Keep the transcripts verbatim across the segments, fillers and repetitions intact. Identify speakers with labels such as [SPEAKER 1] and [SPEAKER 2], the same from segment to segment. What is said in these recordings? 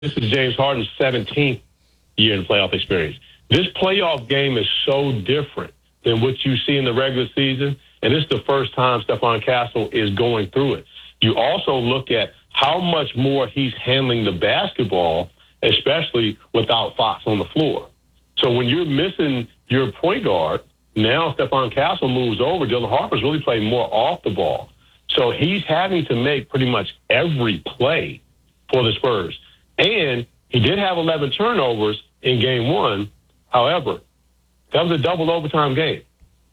[SPEAKER 1] This is James Harden's seventeenth year in playoff experience. This playoff game is so different than what you see in the regular season, and this is the first time Stephon Castle is going through it. You also look at how much more he's handling the basketball, especially without Fox on the floor. So when you're missing your point guard, now Stephon Castle moves over. Dylan Harper's really playing more off the ball. So he's having to make pretty much every play for the Spurs. And he did have eleven turnovers in game one. However, that was a double overtime game.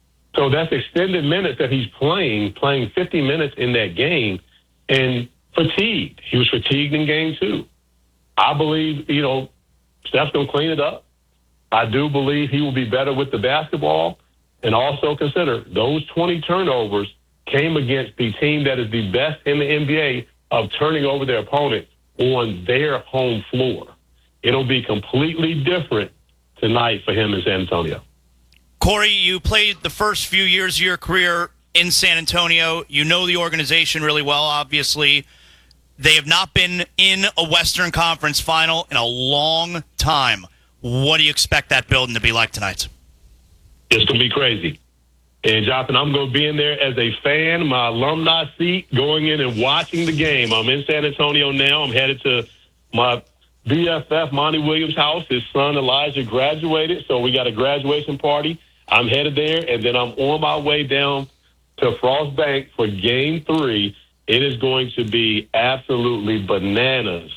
[SPEAKER 1] So that's extended minutes that he's playing, playing fifty minutes in that game, and fatigued. He was fatigued in game two. I believe, you know, Steph's going to clean it up. I do believe he will be better with the basketball. And also consider those twenty turnovers came against the team that is the best in the N B A of turning over their opponent on their home floor. It'll be completely different tonight for him in San Antonio.
[SPEAKER 2] Corey, you played the first few years of your career in San Antonio. You know the organization really well, obviously. They have not been in a Western Conference final in a long time. What do you expect that building to be like tonight?
[SPEAKER 1] It's going to be crazy. And, Jonathan, I'm going to be in there as a fan, my alumni seat, going in and watching the game. I'm in San Antonio now. I'm headed to my B F F, Monty Williams' house. His son, Elijah, graduated, so we got a graduation party. I'm headed there, and then I'm on my way down to Frost Bank for game three. It is going to be absolutely bananas,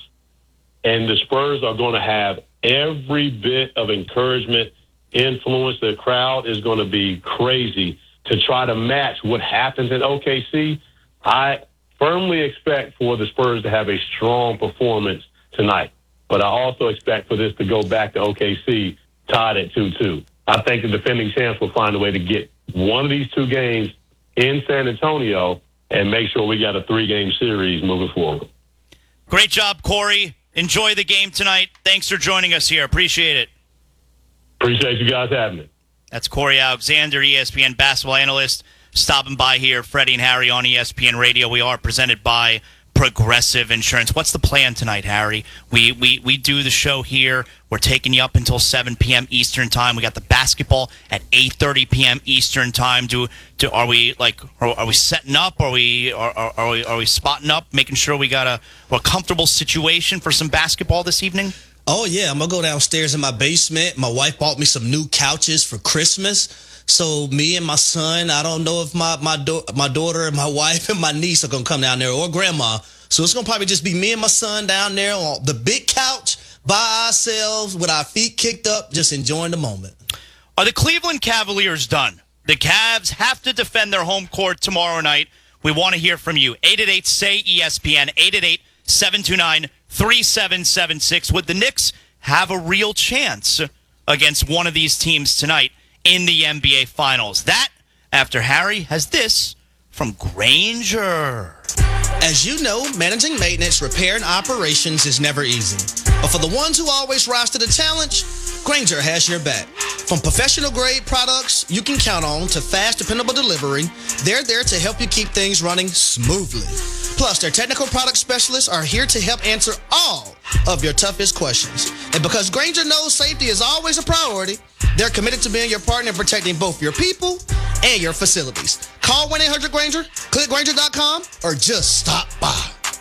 [SPEAKER 1] and the Spurs are going to have every bit of encouragement, influence. The crowd is going to be crazy to try to match what happens in O K C. I firmly expect for the Spurs to have a strong performance tonight, but I also expect for this to go back to O K C tied at two two. I think the defending champs will find a way to get one of these two games in San Antonio and make sure we got a three-game series moving forward.
[SPEAKER 2] Great job, Corey. Enjoy the game tonight. Thanks for joining us here. Appreciate it.
[SPEAKER 1] Appreciate you guys having me.
[SPEAKER 2] That's Corey Alexander, E S P N basketball analyst, stopping by here. Freddie and Harry on E S P N Radio. We are presented by Progressive Insurance. What's the plan tonight, Harry? We we we do the show here. We're taking you up until seven p.m. Eastern time. We got the basketball at eight thirty p.m. Eastern time. Do do are we like are, are we setting up? Are we are, are, are we are we spotting up? Making sure we got a, a comfortable situation for some basketball this evening?
[SPEAKER 3] Oh, yeah. I'm going to go downstairs in my basement. My wife bought me some new couches for Christmas. So me and my son, I don't know if my my, do- my daughter and my wife and my niece are going to come down there, or grandma. So it's going to probably just be me and my son down there on the big couch by ourselves with our feet kicked up, just enjoying the moment.
[SPEAKER 2] Are the Cleveland Cavaliers done? The Cavs have to defend their home court tomorrow night. We want to hear from you. eight eight eight, S A Y, E S P N, eight eight eight, seven two nine, three seven seven six. Would the Knicks have a real chance against one of these teams tonight in the N B A Finals? That, after Harry has this from Grainger.
[SPEAKER 3] As you know, managing maintenance, repair, and operations is never easy. But for the ones who always rise to the challenge, Grainger has your back. From professional-grade products you can count on to fast, dependable delivery, they're there to help you keep things running smoothly. Plus, their technical product specialists are here to help answer all of your toughest questions. And because Grainger knows safety is always a priority, they're committed to being your partner in protecting both your people and your facilities. Call one eight hundred Grainger, click Grainger dot com, or just stop by.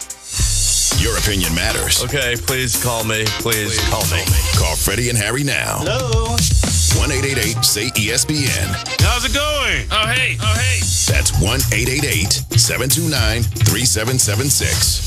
[SPEAKER 4] Your opinion matters.
[SPEAKER 5] Okay, please call me. Please, please
[SPEAKER 4] call me. Call Freddie and Harry now.
[SPEAKER 3] Hello.
[SPEAKER 4] one eight eight eight, S A Y, E S P N.
[SPEAKER 5] How's it going? Oh, hey. Oh, hey.
[SPEAKER 4] That's one eight eight eight, seven two nine, three seven seven six.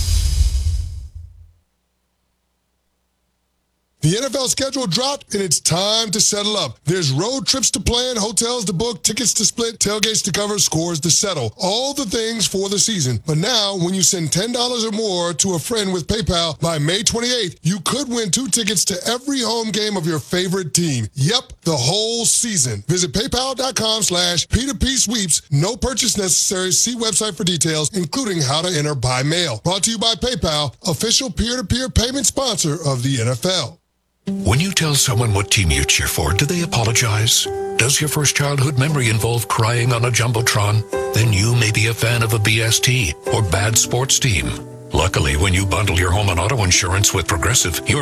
[SPEAKER 6] The N F L schedule dropped, and it's time to settle up. There's road trips to plan, hotels to book, tickets to split, tailgates to cover, scores to settle. All the things for the season. But now, when you send ten dollars or more to a friend with PayPal by May twenty-eighth, you could win two tickets to every home game of your favorite team. Yep, the whole season. Visit paypal.com slash P2P sweeps. No purchase necessary. See website for details, including how to enter by mail. Brought to you by PayPal, official peer-to-peer payment sponsor of the N F L.
[SPEAKER 7] When you tell someone what team you cheer for, do they apologize? Does your first childhood memory involve crying on a Jumbotron? Then you may be a fan of a B S T or bad sports team. Luckily, when you bundle your home and auto insurance with Progressive, you're